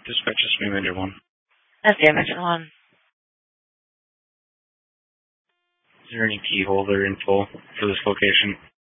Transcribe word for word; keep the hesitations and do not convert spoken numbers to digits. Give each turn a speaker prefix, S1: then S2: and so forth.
S1: Dispatch is Manager one.
S2: That's Damage one.
S1: Is there any key holder info for this location?